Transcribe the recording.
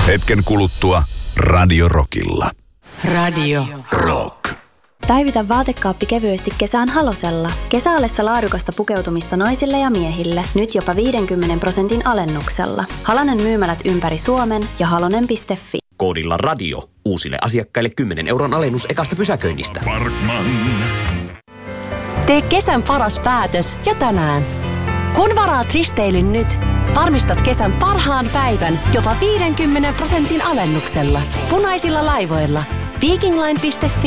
Hetken kuluttua Radio Rockilla. Radio Rock. Päivitä vaatekaappi kevyesti kesään Halosella. Kesäallessa laadukasta pukeutumista naisille ja miehille. Nyt jopa 50% alennuksella. Halonen myymälät ympäri Suomen ja halonen.fi. Koodilla radio. Uusille asiakkaille 10 € alennus ekasta pysäköinnistä. Parkman. Tee kesän paras päätös jo tänään. Kun varaat risteilyn nyt, varmistat kesän parhaan päivän jopa 50% alennuksella. Punaisilla laivoilla. Vikingline.fi.